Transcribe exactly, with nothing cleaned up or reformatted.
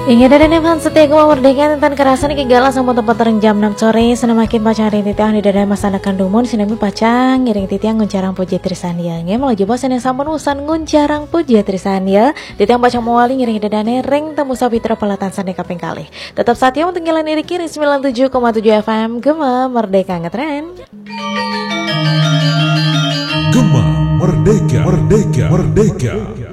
Ingat ada nevan setia gua merdeka tentang kerasan iki galas sama tempat tereng jam enam sore sana makin pacang ring titiang di dada masana kandumun sinami pacang ngiring titiang nguncarang puji trisania nge malah jebos yang sampun usan nguncarang puji trisania titiang pacang mawali ngiring dadane ring temu sapitra pelatan sane kaping kalih tetap setia untuk ngilan iri kiri sembilan puluh tujuh koma tujuh F M Gema Merdeka Ngetren. Gema Merdeka Merdeka Merdeka